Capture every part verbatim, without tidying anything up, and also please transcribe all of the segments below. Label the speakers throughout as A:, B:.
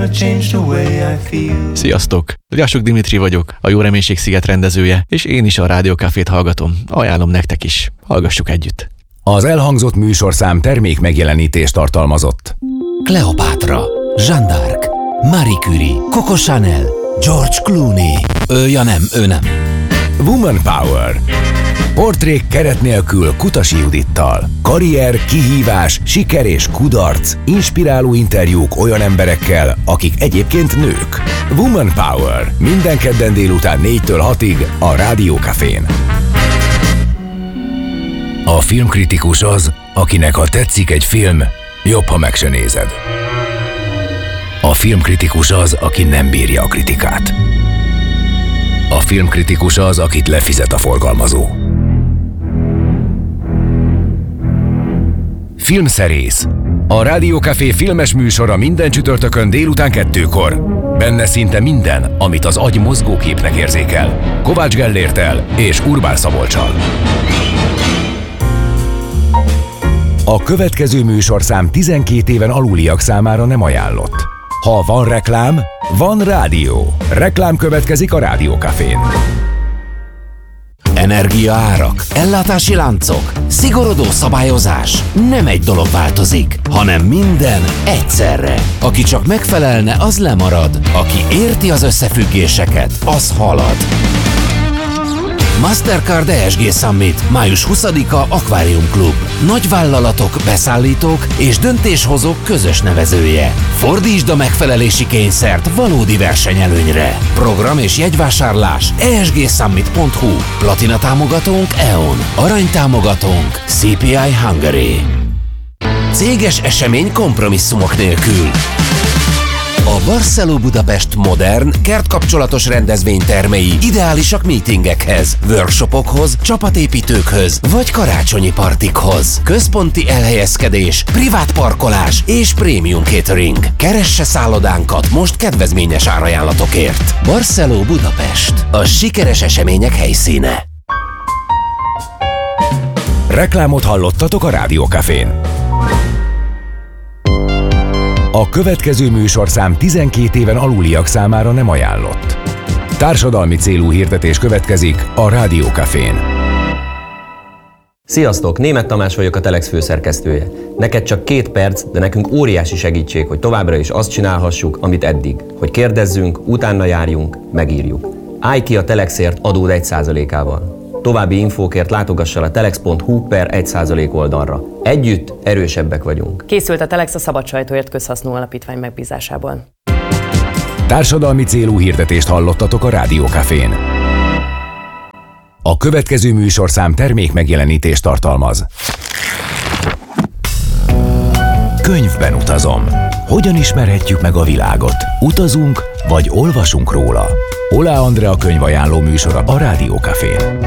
A: gonna change the way I feel.
B: Sziasztok! Lyasuk Dimitri vagyok, a Jó Reménység Sziget rendezője, és én is a Rádió Cafét hallgatom. Ajánlom nektek is. Hallgassuk együtt.
C: Az elhangzott műsorszám termék megjelenítést tartalmazott.
D: Kleopátra, Jeanne d'Arc, Marie Curie, Coco Chanel, George Clooney. Ő, ja nem, ő nem.
C: Woman Power. Portrék keret nélkül Kutasi Judittal. Karrier, kihívás, siker és kudarc. Inspiráló interjúk olyan emberekkel, akik egyébként nők. Woman Power. Minden kedden délután négytől hatig a Rádió Cafén. A filmkritikus az, akinek ha tetszik egy film, jobb, ha meg se nézed. A filmkritikus az, aki nem bírja a kritikát. A filmkritikus az, akit lefizet a forgalmazó. Filmszerész. A Rádió Café filmes műsora minden csütörtökön délután kettőkor. Benne szinte minden, amit az agy mozgóképnek érzékel. Kovács Gellérttel és Urbán Szabolccsal. A következő műsorszám tizenkét éven aluliak számára nem ajánlott. Ha van reklám, van rádió. Reklám következik a Rádió Cafén.
D: Energiaárak, ellátási láncok, szigorodó szabályozás. Nem egy dolog változik, hanem minden egyszerre. Aki csak megfelelne, az lemarad. Aki érti az összefüggéseket, az halad. Mastercard E S G Summit, május huszadika, Aquarium Club. Nagyvállalatok, beszállítók és döntéshozók közös nevezője. Fordítsd a megfelelési kényszert valódi versenyelőnyre. Program és jegyvásárlás e s g summit pont h u. Platina támogatónk E O N. Arany támogatónk C P I Hungary. Céges esemény kompromisszumok nélkül. A Barceló Budapest modern, kertkapcsolatos rendezvénytermei ideálisak meetingekhez, workshopokhoz, csapatépítőkhöz vagy karácsonyi partikhoz. Központi elhelyezkedés, privát parkolás és prémium catering. Keresse szállodánkat most kedvezményes árajánlatokért. Barceló Budapest. A sikeres események helyszíne.
C: Reklámot hallottatok a Rádió Cafén. A következő műsorszám tizenkét éven aluliak számára nem ajánlott. Társadalmi célú hirdetés következik a Rádió Cafén.
E: Sziasztok! Németh Tamás vagyok, a Telex főszerkesztője. Neked csak két perc, de nekünk óriási segítség, hogy továbbra is azt csinálhassuk, amit eddig. Hogy kérdezzünk, utána járjunk, megírjuk. Állj ki a Telexért adód egy százalékával. További infókért látogassa a telex pont h u per egy százalék oldalra. Együtt erősebbek vagyunk.
F: Készült a Telex a Szabad Sajtóért Közhasznú Alapítvány megbízásából.
C: Társadalmi célú hirdetést hallottatok a Rádió Cafén. A következő műsorszám termék megjelenítést tartalmaz. Könyvben utazom. Hogyan ismerhetjük meg a világot? Utazunk, vagy olvasunk róla? Oláh Andrea könyvajánló műsora a Rádió Cafén.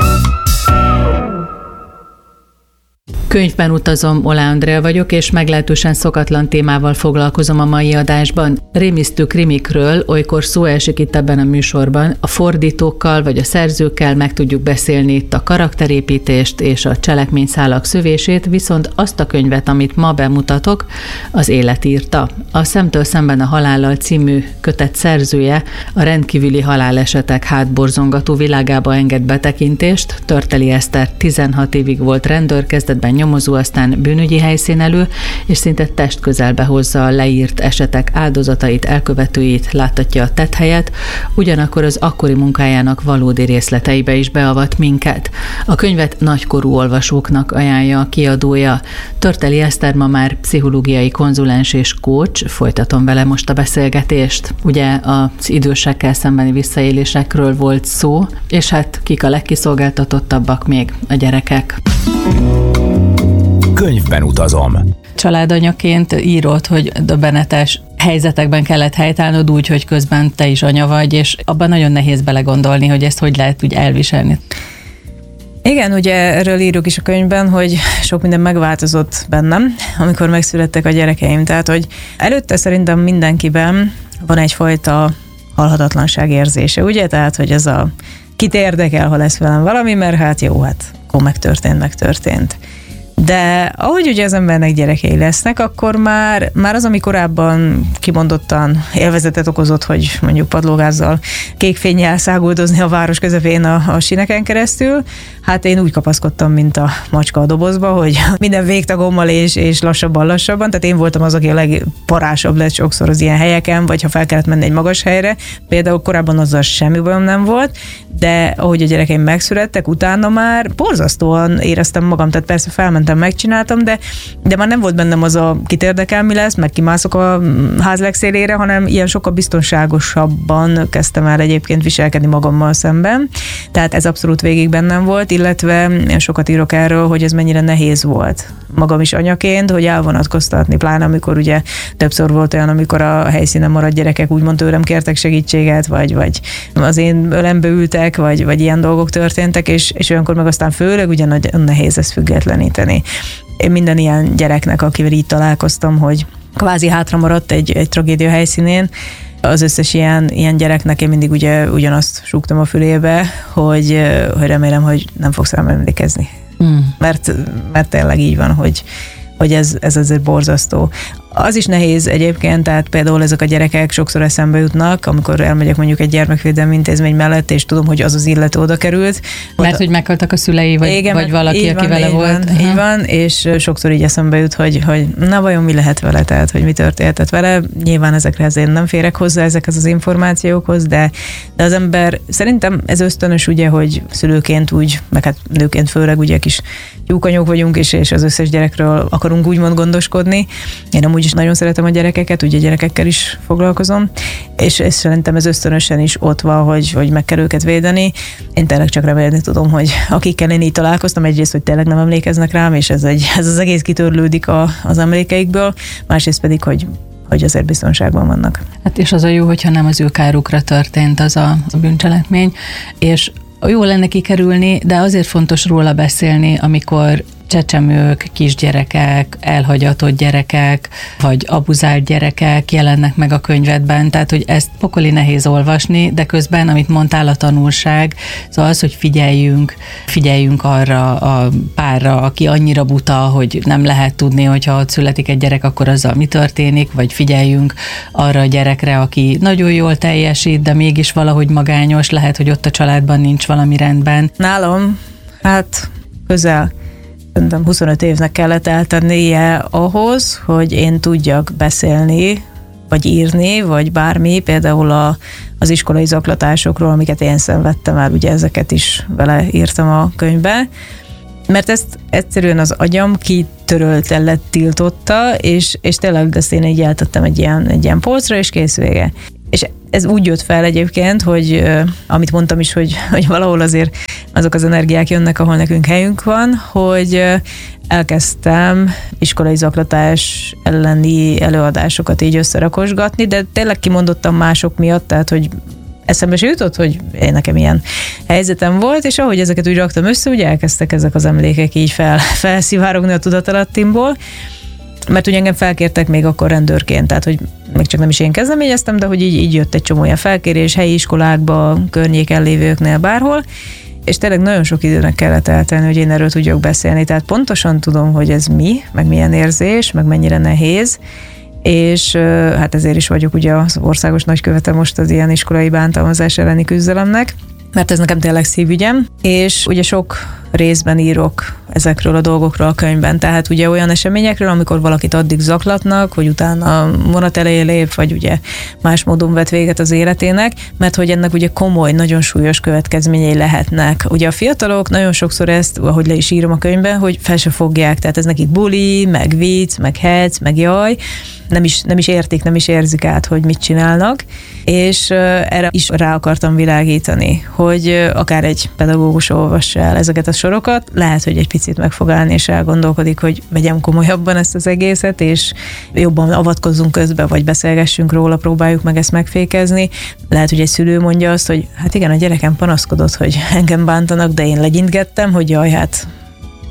G: Könyvben utazom, Oláh Andrea vagyok, és meglehetősen szokatlan témával foglalkozom a mai adásban. Rémisztő krimikről olykor szó esik itt ebben a műsorban. A fordítókkal vagy a szerzőkkel meg tudjuk beszélni itt a karakterépítést és a cselekményszálak szövését, viszont azt a könyvet, amit ma bemutatok, az élet írta. A Szemtől szemben a halállal című kötet szerzője a rendkívüli halálesetek hátborzongató világába enged betekintést. Törteli Eszter tizenhat évig volt rendőr, kezdetben nyomozó, aztán bűnügyi helyszínelő, és szinte testközelbe hozza a leírt esetek áldozatait, elkövetőit, láttatja a tetthelyet, ugyanakkor az akkori munkájának valódi részleteibe is beavat minket. A könyvet nagykorú olvasóknak ajánlja a kiadója. Törteli Eszter ma már pszichológiai konzulens és coach, folytatom vele most a beszélgetést. Ugye az idősekkel szembeni visszaélésekről volt szó, és hát kik a legkiszolgáltatottabbak? Még a gyerekek.
C: Könyvben utazom.
G: Családanyaként írod, hogy döbbenetes helyzetekben kellett helytállnod úgy, hogy közben te is anya vagy, és abban nagyon nehéz belegondolni, hogy ezt hogy lehet úgy elviselni.
H: Igen, ugye erről írjuk is a könyvben, hogy sok minden megváltozott bennem, amikor megszülettek a gyerekeim. Tehát, hogy előtte szerintem mindenkiben van egyfajta halhatatlanság érzése, ugye? Tehát, hogy ez a kit érdekel, ha lesz velem valami, mert hát jó, hát akkor megtörtént, megtörtént. De ahogy ugye az embernek gyerekei lesznek, akkor már, már az, ami korábban kimondottan élvezetet okozott, hogy mondjuk padlógázzal, kék fénnyel száguldozni a város közepén a, a síneken keresztül, hát én úgy kapaszkodtam, mint a macska a dobozba, hogy minden végtagommal és, és lassabban, lassabban, tehát én voltam az, aki a legparásabb lett sokszor az ilyen helyeken, vagy ha fel kellett menni egy magas helyre, például korábban azzal semmi bajom nem volt, de ahogy a gyerekeim megszülettek, utána már borzasztóan éreztem magam, tehát persze felmentem, megcsináltam, de, de már nem volt bennem az a kit érdekel, mi lesz, meg kimászok a ház legszélére, hanem ilyen sokkal biztonságosabban kezdtem el egyébként viselkedni magammal szemben. Tehát ez abszolút végig bennem volt, illetve én sokat írok erről, hogy ez mennyire nehéz volt magam is anyaként, hogy elvonatkoztatni, pláne amikor ugye többször volt olyan, amikor a helyszínen maradt gyerekek úgymond tőlem kértek segítséget, vagy, vagy az én ölembe ültek, vagy, vagy ilyen dolgok történtek, és, és olyankor meg aztán főleg ugye nagyon nehéz ezt függetleníteni. Én minden ilyen gyereknek, akivel így találkoztam, hogy kvázi hátra maradt egy, egy tragédia helyszínén, az összes ilyen, ilyen gyereknek én mindig ugye ugyanazt súgtam a fülébe, hogy, hogy remélem, hogy nem fogsz rám emlékezni. Mm. Mert, mert tényleg így van, hogy, hogy ez, ez azért borzasztó. Az is nehéz egyébként, tehát például ezek a gyerekek sokszor eszembe jutnak, amikor elmegyek mondjuk egy gyermekvédelmi intézmény mellett, és tudom, hogy az az illető oda került.
G: Mert hogy meghaltak a szülei, vagy,
H: igen,
G: vagy valaki, aki
H: van,
G: vele
H: így
G: volt.
H: Van, így van, és sokszor így eszembe jut, hogy, hogy na vajon mi lehet vele, tehát hogy mi történhetett vele. Nyilván ezekhez én nem férek hozzá, ezekhez az információkhoz, de, de az ember, szerintem ez ösztönös ugye, hogy szülőként úgy, meg hát nőként főleg ugye kis tyúkanyók vagyunk, és, és az összes gyerekről akarunk úgymond gondoskodni. Én amúgy is nagyon szeretem a gyerekeket, ugye gyerekekkel is foglalkozom, és, és szerintem ez ösztönösen is ott van, hogy, hogy meg kell őket védeni. Én tényleg csak remélni tudom, hogy akikkel én így találkoztam, egyrészt, hogy tényleg nem emlékeznek rám, és ez, egy, ez az egész kitörlődik a, az emlékeikből, másrészt pedig, hogy hogy azért biztonságban vannak.
G: Hát és az a jó, hogyha nem az ő kárukra történt az a, a bűncselekmény, és jó lenne kikerülni, de azért fontos róla beszélni, amikor csecsemők, kisgyerekek, elhagyatott gyerekek, vagy abuzált gyerekek jelennek meg a könyvedben, tehát hogy ezt pokoli nehéz olvasni, de közben, amit mondtál, a tanulság, szóval az, hogy figyeljünk, figyeljünk arra a párra, aki annyira buta, hogy nem lehet tudni, hogyha ott születik egy gyerek, akkor azzal mi történik, vagy figyeljünk arra a gyerekre, aki nagyon jól teljesít, de mégis valahogy magányos, lehet, hogy ott a családban nincs valami rendben.
H: Nálam, hát közel szerintem huszonöt évnek kellett eltennie ahhoz, hogy én tudjak beszélni, vagy írni, vagy bármi, például a, az iskolai zaklatásokról, amiket én szenvedtem el, ugye ezeket is vele írtam a könyvbe, mert ezt egyszerűen az agyam kitörölte, letiltotta, és, és tényleg ezt én így eltettem egy ilyen, egy ilyen polcra, és kész vége. És ez úgy jött fel egyébként, hogy amit mondtam is, hogy, hogy valahol azért azok az energiák jönnek, ahol nekünk helyünk van, hogy elkezdtem iskolai zaklatás elleni előadásokat így összerakosgatni, de tényleg kimondottam mások miatt, tehát hogy eszembe se jutott, hogy én nekem ilyen helyzetem volt, és ahogy ezeket úgy raktam össze, ugye elkezdtek ezek az emlékek így fel, felszivárogni a tudatalattimból, mert ugye engem felkértek még akkor rendőrként, tehát hogy még csak nem is én kezdeményeztem, de hogy így, így jött egy csomó ilyen felkérés helyi iskolákba, környéken lévőknél, bárhol, és tényleg nagyon sok időnek kellett eltelni, hogy én erről tudjak beszélni, tehát pontosan tudom, hogy ez mi, meg milyen érzés, meg mennyire nehéz, és hát ezért is vagyok ugye az országos nagykövete most az ilyen iskolai bántalmazás elleni küzdelemnek, mert ez nekem tényleg szívügyem, és ugye sok részben írok ezekről a dolgokról a könyvben, tehát ugye olyan eseményekről, amikor valakit addig zaklatnak, hogy utána vonat elé lép, vagy ugye más módon vet véget az életének, mert hogy ennek ugye komoly, nagyon súlyos következményei lehetnek. Ugye a fiatalok nagyon sokszor ezt, ahogy le is írom a könyvben, hogy fel se fogják, tehát ez nekik buli, meg vicc, meg hec, meg jaj, nem is, nem is értik, nem is érzik át, hogy mit csinálnak, és erre is rá akartam világítani, hogy akár egy pedagógus olvassa el ezeket a sorokat, lehet, hogy egy picit meg fog állni, és elgondolkodik, hogy vegyem komolyabban ezt az egészet, és jobban avatkozzunk közbe, vagy beszélgessünk róla, próbáljuk meg ezt megfékezni. Lehet, hogy egy szülő mondja azt, hogy hát igen, a gyerekem panaszkodott, hogy engem bántanak, de én legyintgettem, hogy jaj, hát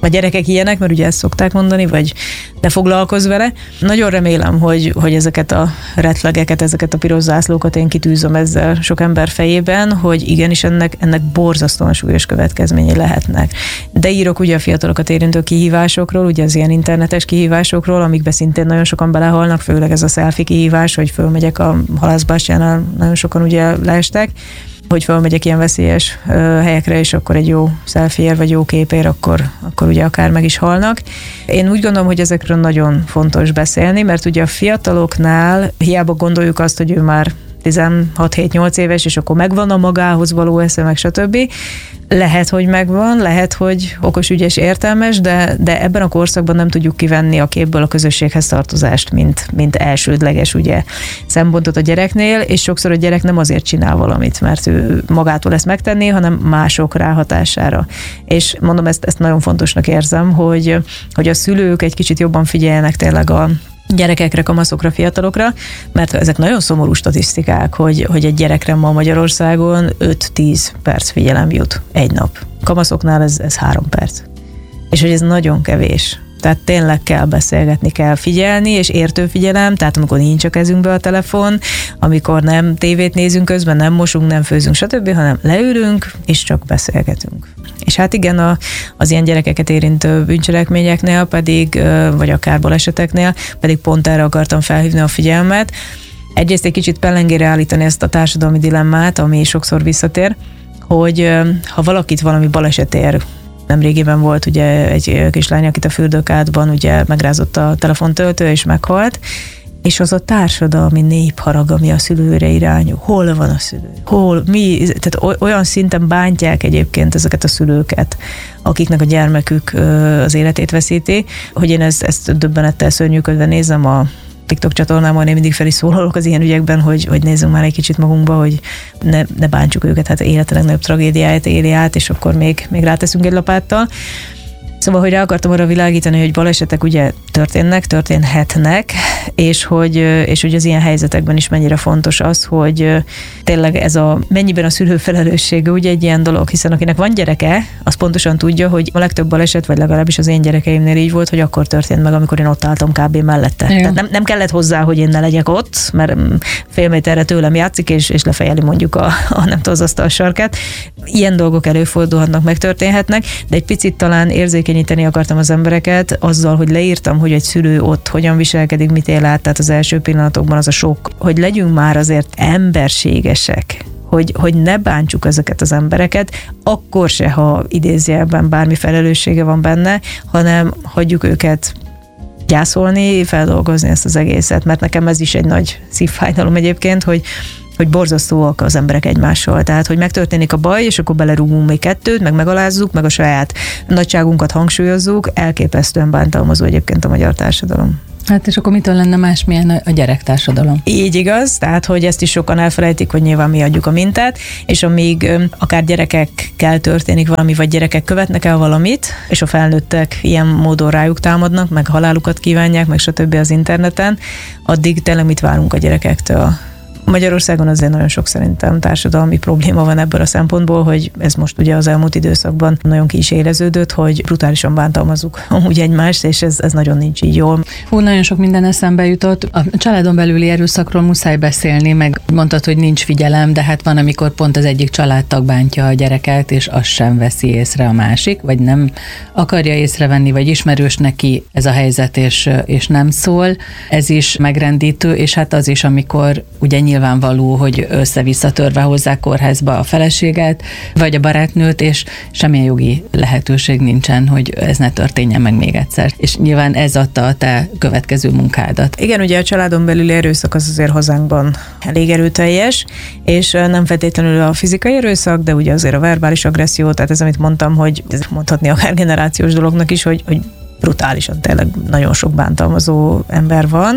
H: a gyerekek ilyenek, mert ugye ezt szokták mondani, vagy ne foglalkozz vele. Nagyon remélem, hogy, hogy ezeket a retlegeket, ezeket a piros zászlókat én kitűzöm ezzel sok ember fejében, hogy igenis ennek, ennek borzasztóan súlyos következményei lehetnek. De írok ugye a fiatalokat érintő kihívásokról, ugye az ilyen internetes kihívásokról, amikbe szintén nagyon sokan belehalnak, főleg ez a selfie kihívás, hogy fölmegyek a halászbástyánál, nagyon sokan ugye leestek, hogy felmegyek ilyen veszélyes ö, helyekre, és akkor egy jó selfie-ér vagy jó képér, akkor, akkor ugye akár meg is halnak. Én úgy gondolom, hogy ezekről nagyon fontos beszélni, mert ugye a fiataloknál hiába gondoljuk azt, hogy ő már tizenhat-hét-nyolc éves, és akkor megvan a magához való esze, meg stb. Lehet, hogy megvan, lehet, hogy okos, ügyes, értelmes, de, de ebben a korszakban nem tudjuk kivenni a képből a közösséghez tartozást, mint, mint elsődleges ugye, szempontot a gyereknél, és sokszor a gyerek nem azért csinál valamit, mert ő magától ezt megtenné, hanem mások ráhatására. És mondom, ezt, ezt nagyon fontosnak érzem, hogy, hogy a szülők egy kicsit jobban figyeljenek tényleg a gyerekekre, kamaszokra, fiatalokra, mert ezek nagyon szomorú statisztikák, hogy, hogy egy gyerekre ma Magyarországon öt-tíz perc figyelem jut egy nap. Kamaszoknál ez, ez három perc. És hogy ez nagyon kevés. Tehát tényleg kell beszélgetni, kell figyelni, és értő figyelem, tehát amikor nincs a kezünkbe a telefon, amikor nem tévét nézünk közben, nem mosunk, nem főzünk, stb., hanem leülünk, és csak beszélgetünk. És hát igen, a, az ilyen gyerekeket érintő bűncselekményeknél pedig, vagy akár baleseteknél, pedig pont erre akartam felhívni a figyelmet. Egyrészt egy kicsit pellengére állítani ezt a társadalmi dilemmát, ami sokszor visszatér, hogy ha valakit valami baleset ér, nemrégiben volt ugye egy kislány, akit a fürdőkádban ugye megrázott a telefontöltő és meghalt, és az a társadalmi népharag, ami a szülőre irányul. Hol van a szülő? Hol? Mi? Tehát olyan szinten bántják egyébként ezeket a szülőket, akiknek a gyermekük az életét veszíti, hogy én ezt, ezt döbbenettel szörnyűködve nézem a TikTok csatornámon, én mindig fel is szólalok az ilyen ügyekben, hogy, hogy nézzünk már egy kicsit magunkba, hogy ne, ne bántsuk őket, hát életének nagyobb tragédiáját éli át, és akkor még, még ráteszünk egy lapáttal. Szóval, hogy rá akartam arra világítani, hogy balesetek ugye történnek, történhetnek, és hogy, és hogy az ilyen helyzetekben is mennyire fontos az, hogy tényleg ez a mennyiben a szülő felelőssége ugye egy ilyen dolog, hiszen akinek van gyereke, az pontosan tudja, hogy a legtöbb baleset, vagy legalábbis az én gyerekeimnél így volt, hogy akkor történt meg, amikor én ott álltam kb. Mellette. Igen. Tehát nem, nem kellett hozzá, hogy én ne legyek ott, mert fél méterre tőlem játszik, és, és lefejeli mondjuk a, a nem tudom, az asztal sarkát. Ilyen dolgok előfordulhatnak, megtörténhetnek, de egy picit talán érzékenyíteni akartam az embereket azzal, hogy leírtam, hogy egy szülő ott hogyan viselkedik, mit él át, tehát az első pillanatokban az a sok, hogy legyünk már azért emberségesek, hogy, hogy ne bántsuk ezeket az embereket, akkor se, ha idézőjelben bármi felelőssége van benne, hanem hagyjuk őket gyászolni, feldolgozni ezt az egészet, mert nekem ez is egy nagy szívfájdalom egyébként, hogy hogy borzasztóak az emberek egymással. Tehát, hogy megtörténik a baj, és akkor belerúgunk még kettőt, meg megalázzuk, meg a saját nagyságunkat hangsúlyozzuk. Elképesztően bántalmazó egyébként a magyar társadalom.
G: Hát és akkor mitől lenne másmilyen a gyerektársadalom?
H: Így igaz, tehát hogy ezt is sokan elfelejtik, hogy nyilván mi adjuk a mintát, és amíg akár gyerekekkel történik valami, vagy gyerekek követnek el valamit, és a felnőttek ilyen módon rájuk támadnak, meg halálukat kívánják, meg stb. Az interneten, addig tényleg mit várunk a gyerekektől? Magyarországon azért nagyon sok szerintem társadalmi probléma van ebből a szempontból, hogy ez most ugye az elmúlt időszakban nagyon ki is éleződött, hogy brutálisan bántalmazzuk amúgy egymást, és ez, ez nagyon nincs így jól.
G: Hú, nagyon sok minden eszembe jutott. A családon belüli erőszakról muszáj beszélni, meg mondtad, hogy nincs figyelem, de hát van, amikor pont az egyik családtag bántja a gyereket, és azt sem veszi észre a másik, vagy nem akarja észrevenni, vagy ismerős neki ez a helyzet, és, és nem szól. Ez is megrendítő, és hát az is, amikor ugye nyilvánvaló, hogy össze-vissza törve hozzák kórházba a feleséget, vagy a barátnőt, és semmilyen jogi lehetőség nincsen, hogy ez ne történjen meg még egyszer. És nyilván ez adta a te következő munkádat.
H: Igen, ugye a családon belüli erőszak az azért hazánkban elég erőteljes, és nem feltétlenül a fizikai erőszak, de ugye azért a verbális agresszió, tehát ez, amit mondtam, hogy ez mondhatni akár generációs dolognak is, hogy, hogy brutálisan tényleg nagyon sok bántalmazó ember van.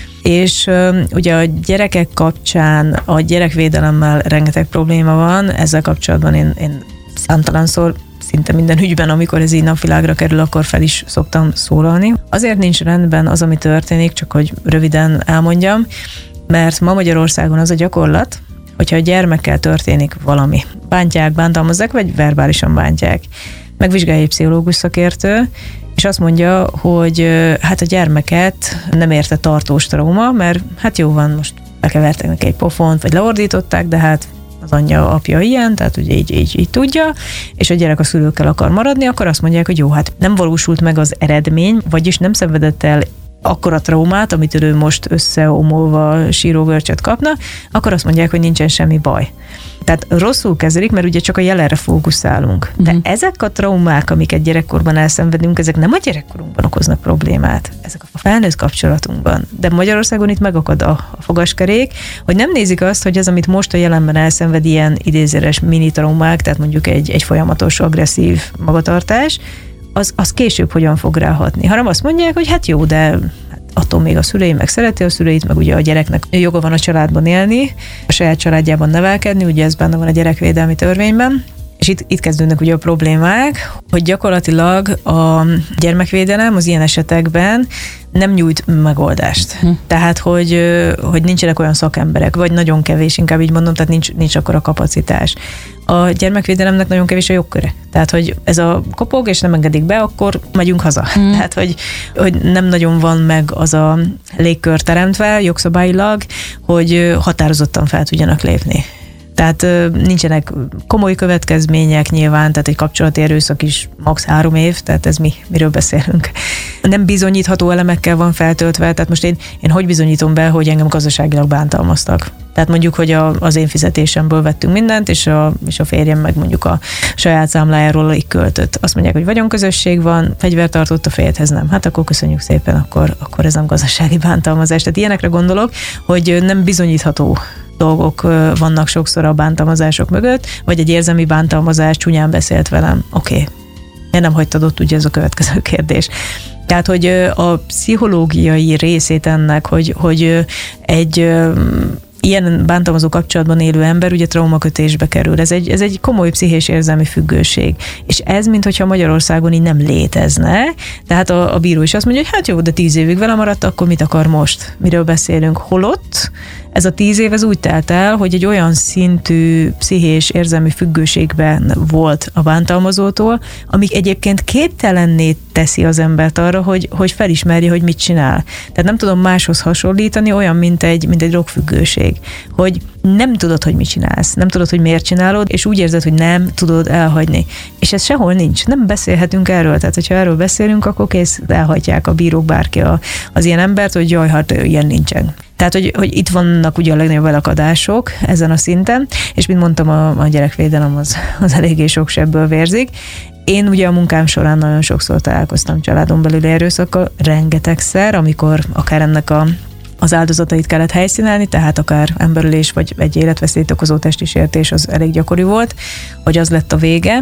H: És uh, ugye a gyerekek kapcsán a gyerekvédelemmel rengeteg probléma van, ezzel kapcsolatban én, én számtalanszor szinte minden ügyben, amikor ez így napvilágra kerül, akkor fel is szoktam szólalni. Azért nincs rendben az, ami történik, csak hogy röviden elmondjam, mert ma Magyarországon az a gyakorlat, hogyha a gyermekkel történik valami, bántják, bántalmazzák, vagy verbálisan bántják. megvizsgálja egy pszichológus szakértő, és azt mondja, hogy hát a gyermeket nem érte tartós trauma, mert hát jó van, most bekevertek neki egy pofont, vagy leordították, de hát az anyja, apja ilyen, tehát ugye így, így, így tudja, és a gyerek a szülőkkel akar maradni, akkor azt mondják, hogy jó, hát nem valósult meg az eredmény, vagyis nem szenvedett el akkora traumát, amit ő most összeomolva sírógörcsöt kapna, akkor azt mondják, hogy nincsen semmi baj. Tehát rosszul kezelik, mert ugye csak a jelenre fókuszálunk. De uh-huh. ezek a traumák, amiket gyerekkorban elszenvedünk, ezek nem a gyerekkorunkban okoznak problémát, ezek a felnőtt kapcsolatunkban. De Magyarországon itt megakad a, a fogaskerék, hogy nem nézik azt, hogy az, amit most a jelenben elszenved, ilyen idézőres mini traumák, tehát mondjuk egy, egy folyamatos agresszív magatartás, az, az később hogyan fog ráhatni. Hanem azt mondják, hogy hát jó, de hát attól még a szülei meg szereti a szüleit, meg ugye a gyereknek joga van a családban élni, a saját családjában nevelkedni, ugye ez benne van a gyerekvédelmi törvényben. És itt, itt kezdődnek ugye a problémák, hogy gyakorlatilag a gyermekvédelem az ilyen esetekben nem nyújt megoldást. Hm. Tehát, hogy, hogy nincsenek olyan szakemberek, vagy nagyon kevés, inkább így mondom, tehát nincs, nincs akkora kapacitás. A gyermekvédelemnek nagyon kevés a jogköre. Tehát, hogy ez a kopog, és nem engedik be, akkor megyünk haza. Hm. Tehát, hogy, hogy nem nagyon van meg az a légkör teremtve jogszabályilag, hogy határozottan fel tudjanak lépni. Tehát nincsenek komoly következmények nyilván, tehát egy kapcsolati erőszak is max. három év, tehát ez mi, miről beszélünk. Nem bizonyítható elemekkel van feltöltve, tehát most én, én hogy bizonyítom be, hogy engem gazdaságilag bántalmaztak. Tehát mondjuk, hogy a, az én fizetésemből vettünk mindent, és a, és a férjem meg mondjuk a saját számlájáról így költött. Azt mondják, hogy vagyonközösség van, fegyvert tartott, a fejedhez nem. Hát akkor köszönjük szépen, akkor, akkor ez nem gazdasági bántalmazás. Tehát ilyenekre gondolok, hogy nem bizonyítható dolgok vannak sokszor a bántalmazások mögött, vagy egy érzelmi bántalmazás, csúnyán beszélt velem. Oké, okay. Miért nem hagytad ott, ugye ez a következő kérdés. Tehát, hogy a pszichológiai részét ennek, hogy, hogy egy ilyen bántalmazó kapcsolatban élő ember ugye traumakötésbe kerül. Ez egy, ez egy komoly pszichés érzelmi függőség. És ez, minthogyha Magyarországon így nem létezne. Tehát a, a bíró is azt mondja, hogy hát jó, de tíz évig vele maradt, akkor mit akar most? Miről beszélünk? Holott ez a tíz év ez úgy telt el, hogy egy olyan szintű pszichés érzelmi függőségben volt a bántalmazótól, amik egyébként képtelenné teszi az embert arra, hogy, hogy felismerje, hogy mit csinál. Tehát nem tudom máshoz hasonlítani, olyan, mint egy, mint egy drogfüggőség, hogy nem tudod, hogy mit csinálsz, nem tudod, hogy miért csinálod, és úgy érzed, hogy nem tudod elhagyni. És ez sehol nincs, nem beszélhetünk erről, tehát hogyha erről beszélünk, akkor kész, elhagyják a bírók, bárki a, az ilyen embert, hogy jaj, hát ilyen nincsen. Tehát, hogy, hogy itt vannak ugye a legnagyobb elakadások ezen a szinten, és mint mondtam, a, a gyerekvédelem az, az eléggé sok sebből vérzik. Én ugye a munkám során nagyon sokszor találkoztam családon belüli erőszakkal, rengetegszer, amikor akár ennek a az áldozatait kellett helyszínelni, tehát akár emberölés vagy egy életveszélyt okozó testi sértés az elég gyakori volt, hogy az lett a vége,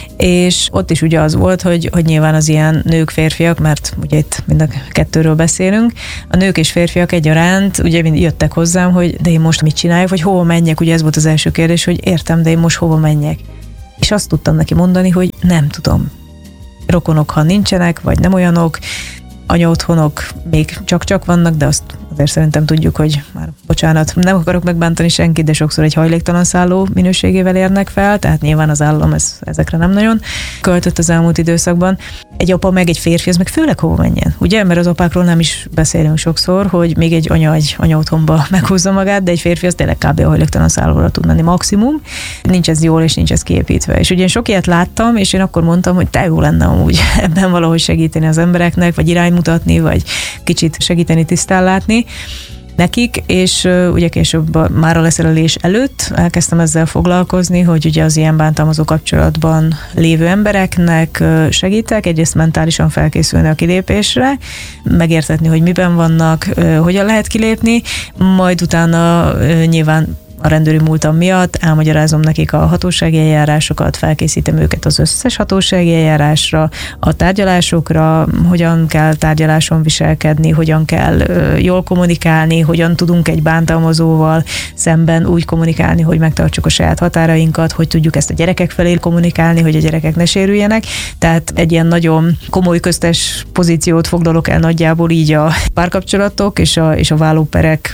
H: és ott is ugye az volt, hogy, hogy nyilván az ilyen nők, férfiak, mert ugye itt mind a kettőről beszélünk, a nők és férfiak egyaránt ugye mind jöttek hozzám, hogy de én most mit csináljak, vagy hova menjek, ugye ez volt az első kérdés, hogy értem, de én most hova menjek. És azt tudtam neki mondani, hogy nem tudom. Rokonok, ha nincsenek, vagy nem olyanok, anyaotthonok még csak-csak vannak, de azt azért szerintem tudjuk, hogy már bocsánat, nem akarok megbántani senkit, de sokszor egy hajléktalan szálló minőségével érnek fel, tehát nyilván az állam ez, ezekre nem nagyon költött az elmúlt időszakban. Egy apa meg egy férfi, az meg főleg hova menjen, ugye? Mert az apákról nem is beszélünk sokszor, hogy még egy anya egy anyaotthonba meghúzza magát, de egy férfi az tényleg kb. A hajléktalan szállóra tud menni maximum. Nincs ez jól, és nincs ez kiépítve. És ugye én sok ilyet láttam, és én akkor mondtam, hogy te jó lenne amúgy ebben valahogy segíteni az embereknek, vagy iránymutatni, vagy kicsit segíteni, tisztán látni nekik, és uh, ugye később már a leszerelés előtt elkezdtem ezzel foglalkozni, hogy ugye az ilyen bántalmazó kapcsolatban lévő embereknek uh, segítek, egyrészt mentálisan felkészülni a kilépésre, megértetni, hogy miben vannak, uh, hogyan lehet kilépni, majd utána uh, nyilván a rendőri múltam miatt elmagyarázom nekik a hatósági eljárásokat, felkészítem őket az összes hatósági eljárásra, a tárgyalásokra, hogyan kell tárgyaláson viselkedni, hogyan kell ö, jól kommunikálni, hogyan tudunk egy bántalmazóval szemben úgy kommunikálni, hogy megtartsuk a saját határainkat, hogy tudjuk ezt a gyerekek felé kommunikálni, hogy a gyerekek ne sérüljenek. Tehát egy ilyen nagyon komoly köztes pozíciót foglalok el nagyjából így a párkapcsolatok és a, és a vállóperek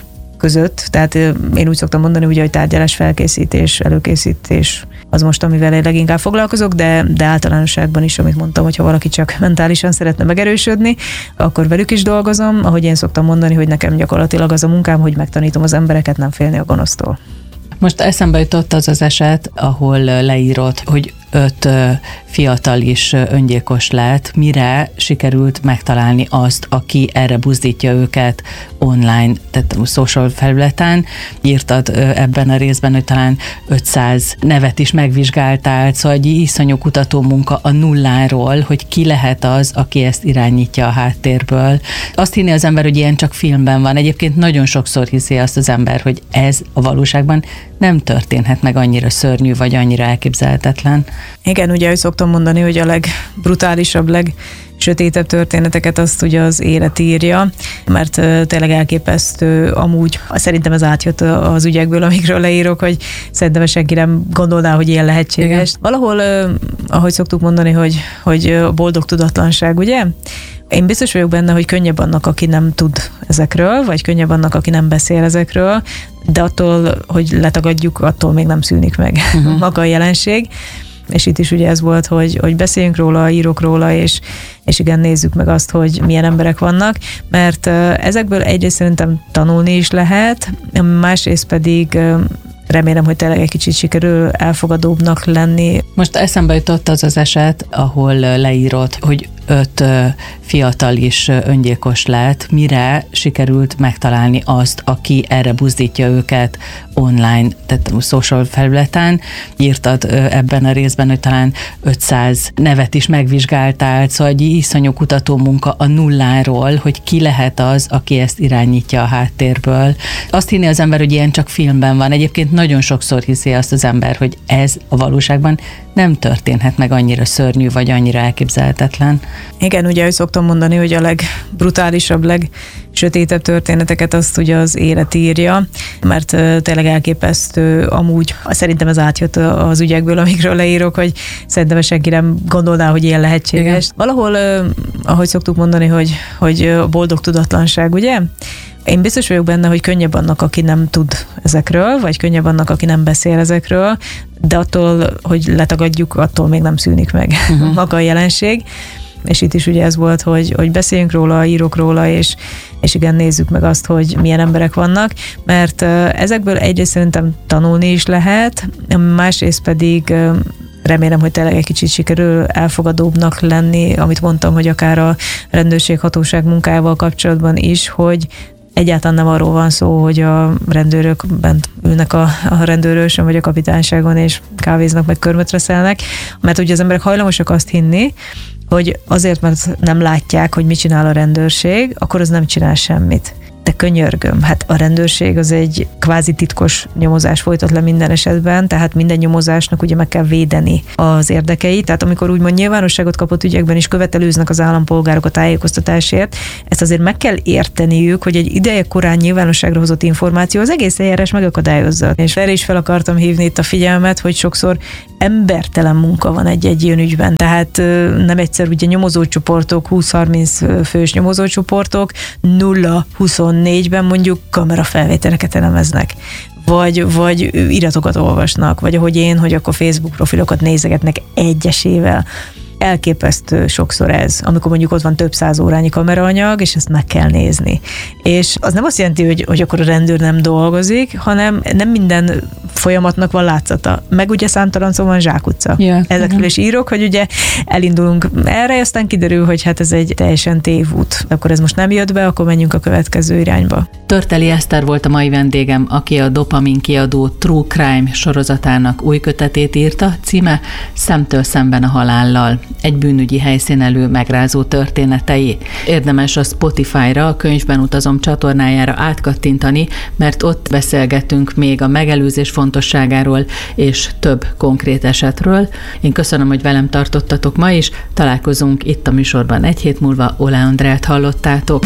H: között, tehát én úgy szoktam mondani, ugye, hogy tárgyalás felkészítés, előkészítés az most, amivel én leginkább foglalkozok, de, de általánosságban is, amit mondtam, hogyha valaki csak mentálisan szeretne megerősödni, akkor velük is dolgozom, ahogy én szoktam mondani, hogy nekem gyakorlatilag az a munkám, hogy megtanítom az embereket nem félni a gonosztól.
G: Most eszembe jutott az az eset, ahol leírod, hogy öt fiatal is öngyilkos lett, mire sikerült megtalálni azt, aki erre buzdítja őket online, tehát social felületen. Írtad ebben a részben, hogy talán ötszáz nevet is megvizsgáltál, szóval egy iszonyú kutató munka a nulláról, hogy ki lehet az, aki ezt irányítja a háttérből. Azt hinni az ember, hogy ilyen csak filmben van. Egyébként nagyon sokszor hiszi azt az ember, hogy ez a valóságban nem történhet meg, annyira szörnyű, vagy annyira elképzelhetetlen.
H: Igen, ugye, hogy szoktam mondani, hogy a legbrutálisabb, legsötétebb történeteket azt ugye az élet írja, mert tényleg elképesztő amúgy. Szerintem ez átjött az ügyekből, amikről leírok, hogy szerintem senki nem gondolná, hogy ilyen lehetséges. Igen. Valahol, ahogy szoktuk mondani, hogy, hogy boldog tudatlanság, ugye? Én biztos vagyok benne, hogy könnyebb annak, aki nem tud ezekről, vagy könnyebb annak, aki nem beszél ezekről, de attól, hogy letagadjuk, attól még nem szűnik meg uh-huh. maga a jelenség. És itt is ugye ez volt, hogy, hogy beszéljünk róla, írok róla, és, és igen, nézzük meg azt, hogy milyen emberek vannak, mert ezekből egyrészt szerintem tanulni is lehet, másrészt pedig remélem, hogy tényleg egy kicsit sikerül elfogadóbbnak lenni.
G: Most eszembe jutott az az eset, ahol leírod, hogy öt fiatal is öngyilkos lett, mire sikerült megtalálni azt, aki erre buzdítja őket online, tehát social felületen. Írtad ebben a részben, hogy talán ötszáz nevet is megvizsgáltál, szóval egy iszonyú kutató munka a nulláról, hogy ki lehet az, aki ezt irányítja a háttérből. Azt hinni az ember, hogy ilyen csak filmben van. Egyébként nagyon sokszor hiszi azt az ember, hogy ez a valóságban nem történhet meg, annyira szörnyű, vagy annyira elképzelhetetlen.
H: Igen, ugye, hogy szoktam mondani, hogy a legbrutálisabb, legsötétebb történeteket azt ugye az élet írja, mert tényleg elképesztő amúgy. Szerintem ez átjött az ügyekből, amikről leírok, hogy szerintem senki nem gondolná, hogy ilyen lehetséges. Igen. Valahol, ahogy szoktuk mondani, hogy, hogy boldog tudatlanság, ugye? Én biztos vagyok benne, hogy könnyebb annak, aki nem tud ezekről, vagy könnyebb annak, aki nem beszél ezekről, de attól, hogy letagadjuk, attól még nem szűnik meg uh-huh. maga a jelenség. És itt is ugye ez volt, hogy, hogy beszéljünk róla, írok róla, és, és igen, nézzük meg azt, hogy milyen emberek vannak, mert ezekből egyrészt szerintem tanulni is lehet, másrészt pedig remélem, hogy tényleg egy kicsit sikerül elfogadóbbnak lenni, amit mondtam, hogy akár a rendőrséghatóság munkájával kapcsolatban is, hogy egyáltalán nem arról van szó, hogy a rendőrök bent ülnek a, a rendőrősön vagy a kapitányságon, és kávéznak, meg körmöt reszelnek, mert ugye az emberek hajlamosak azt hinni, hogy azért, mert nem látják, hogy mit csinál a rendőrség, akkor az nem csinál semmit. De könyörgöm, hát a rendőrség az egy kvázi titkos nyomozás folytat le minden esetben, tehát minden nyomozásnak ugye meg kell védeni az érdekeit, tehát amikor úgymond nyilvánosságot kapott ügyekben is követelőznek az állampolgárok a tájékoztatásért, ezt azért meg kell érteniük, hogy egy ideje korán nyilvánosságra hozott információ az egész eljárás megakadályozza. És erre is fel akartam hívni itt a figyelmet, hogy sokszor embertelen munka van egy-egy ilyen ügyben, tehát nem egyszer ugye nyomozócsoportok, húsz-harminc fős nyomozócsoportok, nulla huszonnégyben mondjuk kamerafelvételeket elemeznek, vagy, vagy iratokat olvasnak, vagy ahogy én, hogy akkor Facebook profilokat nézegetnek egyesével. Elképesztő sokszor ez, amikor mondjuk ott van több száz órányi kameraanyag, és ezt meg kell nézni. És az nem azt jelenti, hogy, hogy akkor a rendőr nem dolgozik, hanem nem minden folyamatnak van látszata. Meg ugye számtalan szó van zsákutca. Yeah. Ezekről uh-huh. is írok, hogy ugye elindulunk erre, aztán kiderül, hogy hát ez egy teljesen tévút. Akkor ez most nem jött be, akkor menjünk a következő irányba.
G: Törteli Eszter volt a mai vendégem, aki a Dopamin kiadó True Crime sorozatának új kötetét írta, címe Szemtől szemben a halállal. Egy bűnügyi helyszínelő megrázó történetei. Érdemes a Spotify-ra, a Könyvben utazom csatornájára átkattintani, mert ott beszélgetünk még a megelőzés fontosságáról és több konkrét esetről. Én köszönöm, hogy velem tartottatok ma is, találkozunk itt a műsorban egy hét múlva. Oláh Andrát hallottátok.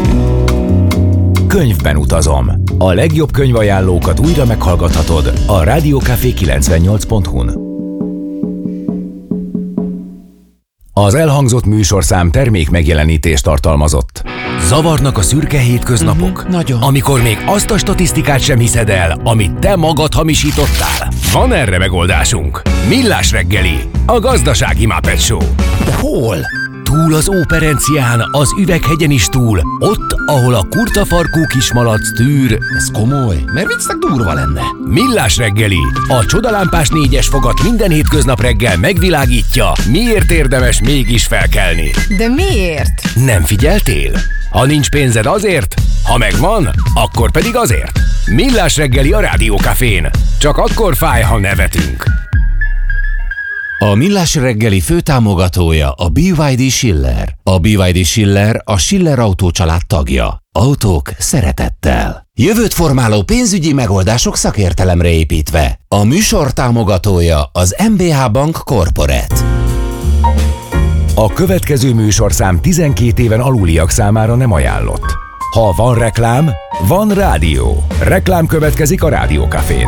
C: Könyvben utazom. A legjobb könyvajánlókat újra meghallgathatod a rádiókafé kilencvennyolc pont hu-n. Az elhangzott műsorszám termék megjelenítést tartalmazott. Zavarnak a szürke hétköznapok?
D: Uh-huh, nagyon.
C: Amikor még azt a statisztikát sem hiszed el, amit te magad hamisítottál? Van erre megoldásunk. Millás reggeli, a gazdasági Muppet Show.
D: De hol?
C: Túl az Óperencián, az Üveghegyen is túl, ott, ahol a kurtafarkú kismalac tűr.
D: Ez komoly, mert viccnek durva lenne.
C: Millás reggeli, a csodalámpás négyes fogat minden hétköznap reggel megvilágítja, miért érdemes mégis felkelni.
I: De miért?
C: Nem figyeltél? Ha nincs pénzed azért, ha megvan, akkor pedig azért. Millás reggeli a Rádiókafén. Csak akkor fáj, ha nevetünk.
D: A Millás reggeli főtámogatója a bé vé dé Schiller. A bé vé dé Schiller a Schiller Autó család tagja. Autók szeretettel. Jövőt formáló pénzügyi megoldások szakértelemre építve. A műsor támogatója az em bé há Bank Corporate.
C: A következő műsorszám tizenkét éven aluliak számára nem ajánlott. Ha van reklám, van rádió. Reklám következik a Rádiókafén.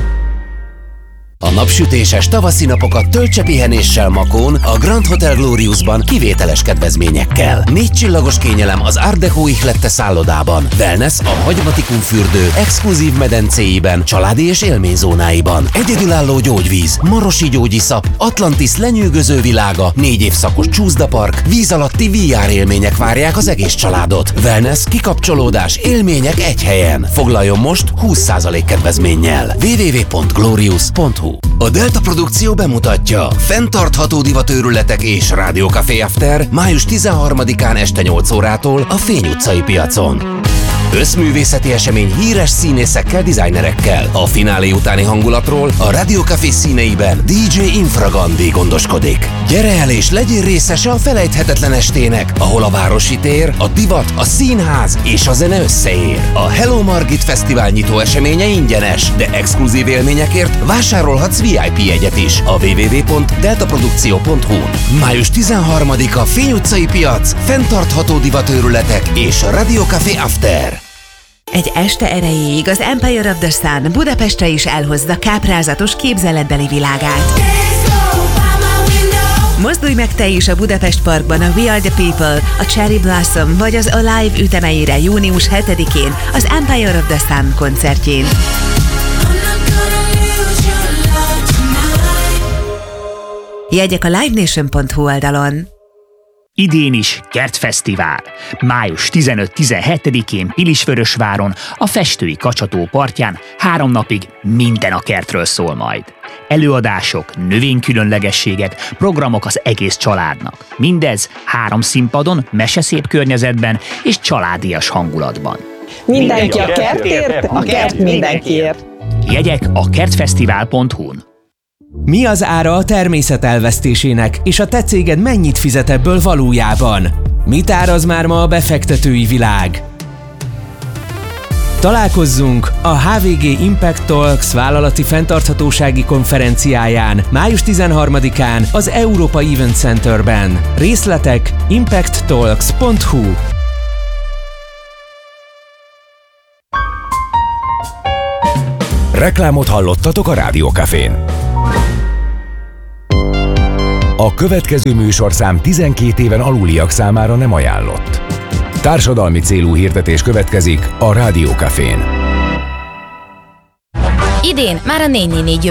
D: A napsütéses tavaszi napokat töltse pihenéssel Makón, a Grand Hotel Gloriusban kivételes kedvezményekkel. Négy csillagos kényelem az Art Deco ihlette szállodában, wellness a Hagymatikum fürdő exkluzív medencéiben, családi és élményzónáiban, egyedülálló gyógyvíz, marosi gyógyiszap, Atlantis lenyűgöző világa, négy évszakos csúszdapark, víz alatti vé er élmények várják az egész családot. Wellness, kikapcsolódás, élmények egy helyen. Foglaljon most húsz százalék kedvezménnyel. double-u double-u double-u pont glorious pont hu. A Delta produkció bemutatja fenntartható divatőrületek és Rádió Café After május tizenharmadikán este nyolc órától a Fény utcai piacon. Összművészeti esemény híres színészekkel, designerekkel. A finálé utáni hangulatról a Rádió Café színeiben dé dzsé Infragandi gondoskodik. Gyere el és legyél részese a felejthetetlen estének, ahol a városi tér, a divat, a színház és a zene összeér. A Hello Margit Fesztivál nyitó eseménye ingyenes, de exkluzív élményekért vásárolhatsz vé i pé jegyet is a double-u double-u double-u pont delta produkció pont hu. május tizenharmadika Fény utcai piac, fenntartható divatőrületek és Rádió Café After.
J: Egy este erejéig az Empire of the Sun Budapestre is elhozza káprázatos képzeletbeli világát. Mozdulj meg te is a Budapest Parkban a We Are The People, a Cherry Blossom vagy az Alive ütemeire június hetedikén az Empire of the Sun koncertjén. Jegyek a live nation pont hu oldalon.
K: Idén is Kertfesztivál. május tizenöt-tizenhetedikén Pilisvörösváron, a Festői Kacsató partján három napig minden a kertről szól majd. Előadások, növénykülönlegességek, programok az egész családnak. Mindez három színpadon, meseszép környezetben és családias hangulatban.
L: Mindenki a kertért, a kert mindenkiért.
K: Jegyek a kertfesztivál pont hu-n.
M: Mi az ára a természet elvesztésének, és a te céged mennyit fizet ebből valójában? Mit áraz már ma a befektetői világ? Találkozzunk a há vé gé Impact Talks vállalati fenntarthatósági konferenciáján május tizenharmadikán az Europa Event Centerben. Részletek impact talks pont hu.
C: Reklámot hallottatok a Rádiókafén. A következő műsorszám tizenkét éven aluliak számára nem ajánlott. Társadalmi célú hirdetés következik a Rádiókafén.
N: Idén már a négy négy négy